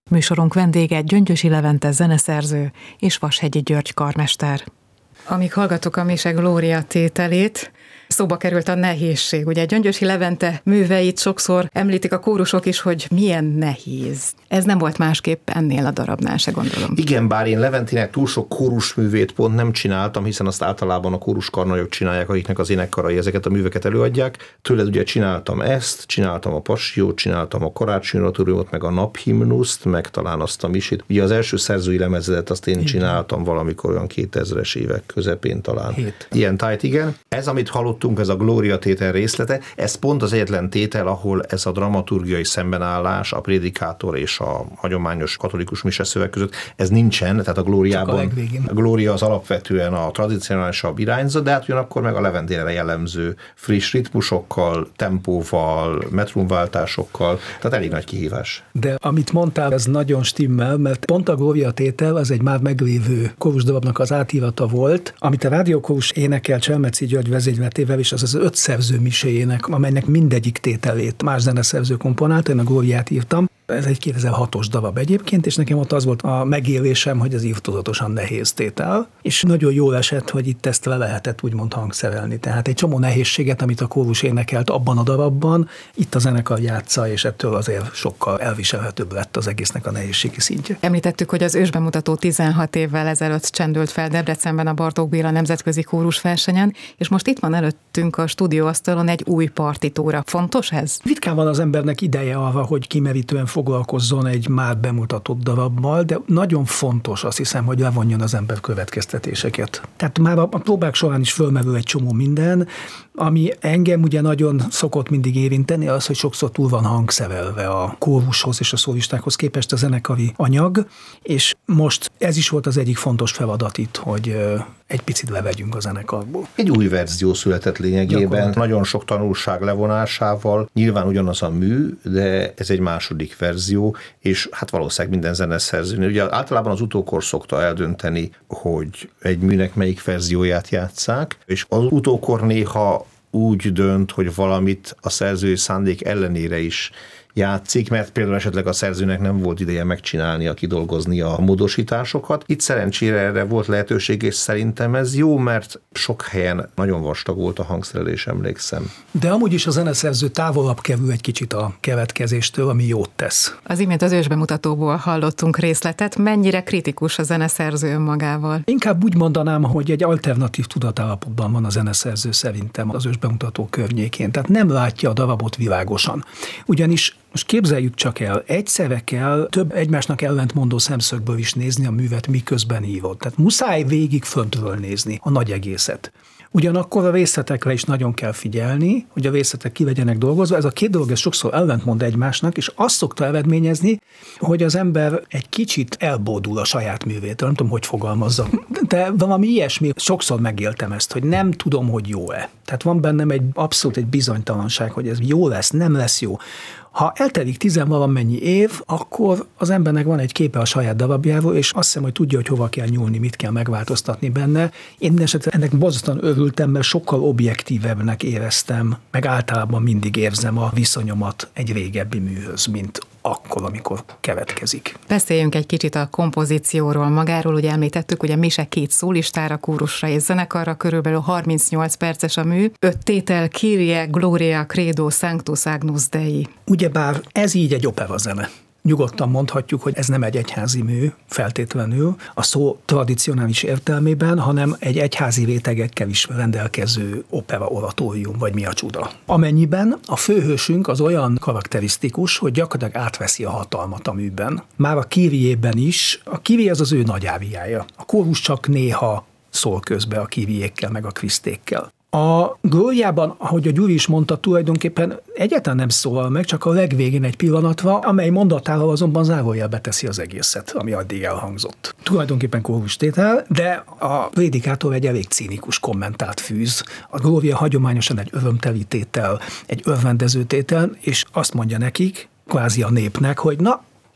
Műsorunk vendége Gyöngyösi Levente zeneszerző és Vashegyi György karmester. Amíg hallgatok a Mise Glória tételét, szóba került a nehézség. Ugye Gyöngyösi Levente műveit sokszor említik a kórusok is, hogy milyen nehéz. Ez nem volt másképp ennél a darabnál se, gondolom. Igen, bár én Leventének túl sok kórusművét pont nem csináltam, hiszen azt általában a kóruskarnagyok csinálják, akiknek az énekkarai ezeket a műveket előadják. Tőled ugye csináltam ezt, csináltam a Passiót, csináltam a Karácsonyoratóriumot, meg a Naphimnuszt, meg talán azt a Misit. Ugye az első szerzői lemezedet azt én csináltam valamikor olyan 2000-es évek közepén talán. Ilyen tájt, igen. Ez, amit hallottunk, ez a Glória tétel részlete, ez pont az egyetlen tétel, ahol ez a dramaturgiai szembenállás, a prédikátor és a hagyományos katolikus mise szöveg között, ez nincsen, tehát a Glóriában. A Glória az alapvetően a tradicionálisabb irányzat, de hát ugyanakkor meg a Leventére jellemző friss ritmusokkal, tempóval, metrumváltásokkal, tehát elég nagy kihívás. De amit mondtál, ez nagyon stimmel, mert pont a Glória tétel az egy már meglévő kórusdarabnak az átírata volt, amit a rádiókórus énekel Cselmeci György vezényletével, és az 5 szerző miséjének, amelynek mindegyik tételét más zeneszerző komponálta, én a Glóriát írtam. Ez egy 2006-os darab egyébként, és nekem ott az volt a megélésem, hogy ez írtózatosan nehéz tétel, és nagyon jól esett, hogy itt ezt le lehetett úgymond hangszerelni. Tehát egy csomó nehézséget, amit a kórus énekelt abban a darabban, itt a zenekar játsza, és ettől azért sokkal elviselhetőbb lett az egésznek a nehézségi szintje. Említettük, hogy az ősbemutató 16 évvel ezelőtt csendült fel Debrecenben a Bartók Béla Nemzetközi Kórusversenyen, és most itt van előttünk a stúdióasztalon egy új partitúra. Fontos ez? Ritkán van az embernek ideje arra, hogy kimerítően foglalkozzon egy már bemutatott darabbal, de nagyon fontos, azt hiszem, hogy levonjon az ember következtetéseket. Tehát már a próbák során is fölmerül egy csomó minden, ami engem ugye nagyon szokott mindig érinteni, az, hogy sokszor túl van hangszerelve a kórushoz és a szólistákhoz képest a zenekari anyag, és most ez is volt az egyik fontos feladat itt, hogy egy picit levegyünk a zenekarból. Egy új verzió született lényegében, nagyon sok tanulság levonásával, nyilván ugyanaz a mű, de ez egy második verzió, és hát valószínűleg minden zeneszerzőnél. Ugye általában az utókor szokta eldönteni, hogy egy műnek melyik verzióját játsszák, és az utókor néha úgy dönt, hogy valamit a szerzői szándék ellenére is játszik, mert például esetleg a szerzőnek nem volt ideje megcsinálni, kidolgozni a módosításokat. Itt szerencsére erre volt lehetőség, és szerintem ez jó, mert sok helyen nagyon vastag volt a hangszerelés, emlékszem. De amúgy is a zeneszerző távolabb kerül egy kicsit a keletkezéstől, ami jót tesz. Az imént az ősbemutatóból hallottunk részletet. Mennyire kritikus a zeneszerző önmagával? Inkább úgy mondanám, hogy egy alternatív tudatállapotban van a zeneszerző szerintem az ősbemutató környékén. Tehát nem látja a darabot világosan. Ugyanis most képzeljük csak el, egyszerre kell több egymásnak ellentmondó szemszögből is nézni a művet, miközben hívod. Tehát muszáj végig föntről nézni a nagy egészet. Ugyanakkor a részletekre is nagyon kell figyelni, hogy a részletek ki legyenek dolgozva. Ez a két dolog ez sokszor ellentmond egymásnak, és azt szokta eredményezni, hogy az ember egy kicsit elbódul a saját művétől. Nem tudom, hogy fogalmazzak. De valami ilyesmi. Sokszor megéltem ezt, hogy nem tudom, hogy jó-e. Tehát van bennem abszolút egy bizonytalanság, hogy ez jó lesz, nem lesz jó. Ha eltelik 10-valamennyi év, akkor az embernek van egy képe a saját darabjáról, és azt hiszem, hogy tudja, hogy hova kell nyúlni, mit kell megváltoztatni benne. Én mindenesetre ennek borzasztóan örültem, mert sokkal objektívebbnek éreztem, meg általában mindig érzem a viszonyomat egy régebbi műhöz, mint akkor, amikor keletkezik. Beszéljünk egy kicsit a kompozícióról magáról, ugye említettük, ugye Mise 2 szólistára, kórusra és zenekarra, körülbelül 38 perces a mű, 5 tétel, Kyrie, Gloria, Credo, Sanctus, Agnus Dei. Ugyebár ez így egy operazene. Nyugodtan mondhatjuk, hogy ez nem egy egyházi mű feltétlenül a szó tradicionális értelmében, hanem egy egyházi rétegekkel is rendelkező opera oratórium, vagy mi a csuda. Amennyiben a főhősünk az olyan karakterisztikus, hogy gyakorlatilag átveszi a hatalmat a műben. Már a Kyriében is, a Kyrie az ő nagy áriája. A kórus csak néha szól közbe a Kyriékkel, meg a Krisztékkel. A Glóriában, ahogy a Gyuri is mondta, tulajdonképpen egyáltalán nem szólal meg, csak a legvégén egy pillanatra, amely mondatával azonban zárójelbe teszi az egészet, ami addig elhangzott. Tulajdonképpen kórustétel, de a prédikátor egy elég cínikus kommentárt fűz. A Glória hagyományosan egy örömteli tétel, egy örvendező tétel, és azt mondja nekik, kvázi a népnek, hogy na,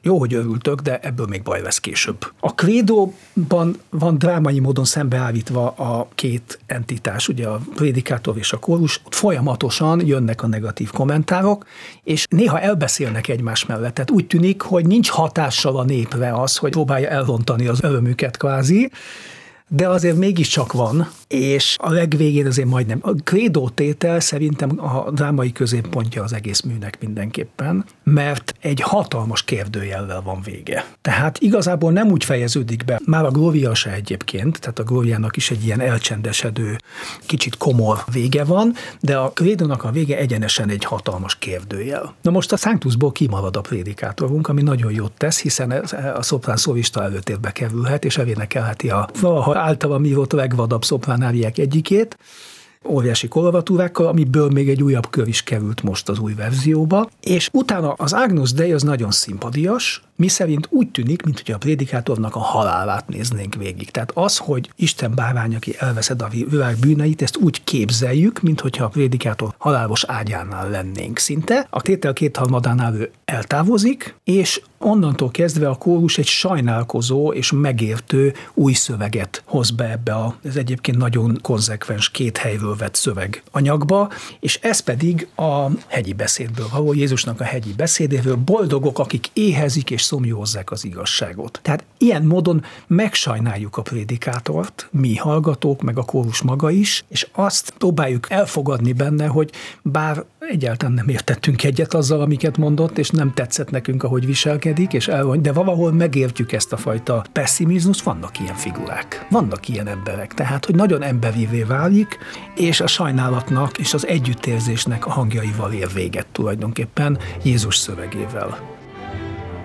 Jó, hogy örültök, de ebből még baj lesz később. A krédóban van drámai módon szembeállítva a két entitás, ugye a prédikátor és a kórus, folyamatosan jönnek a negatív kommentárok, és néha elbeszélnek egymás mellett. Tehát úgy tűnik, hogy nincs hatással a népre az, hogy próbálja elrontani az örömüket kvázi, de azért mégiscsak van, és a legvégén azért majdnem. A krédó tétel szerintem a drámai középpontja az egész műnek mindenképpen, mert egy hatalmas kérdőjellel van vége. Tehát igazából nem úgy fejeződik be, már a Gloria se egyébként, tehát a Gloriának is egy ilyen elcsendesedő, kicsit komor vége van, de a krédónak a vége egyenesen egy hatalmas kérdőjel. Na most a Sanctusból kimarad a prédikátorunk, ami nagyon jót tesz, hiszen a szoprán szólista előtérbe kerülhet, és elénekelheti a valaha általam írott legvadabb szopránáriák egyikét, óriási koloratúrákkal, amiből még egy újabb kör is került most az új verzióba, és utána az Agnus Dei az nagyon szimpadias, miszerint úgy tűnik, mintha a prédikátornak a halálát néznénk végig. Tehát az, hogy Isten bárány, aki elveszed a világ bűneit, ezt úgy képzeljük, mintha a prédikátor halálos ágyánál lennénk szinte. A tétel kétharmadánál ő eltávozik, és onnantól kezdve a kórus egy sajnálkozó és megértő új szöveget hoz be ebbe az egyébként nagyon konzekvens két helyről vett szöveganyagba, és ez pedig a hegyi beszédből való, Jézusnak a hegyi beszédéről, boldogok, akik éhezik és szomjózzák az igazságot. Tehát ilyen módon megsajnáljuk a prédikátort, mi hallgatók, meg a kórus maga is, és azt próbáljuk elfogadni benne, hogy bár egyáltalán nem értettünk egyet azzal, amiket mondott, és nem tetszett nekünk, ahogy viselkedik, de valahol megértjük ezt a fajta pessimizmust, vannak ilyen figurák, vannak ilyen emberek, tehát, hogy nagyon emberivé válik, és a sajnálatnak és az együttérzésnek a hangjaival ér véget tulajdonképpen Jézus szövegével.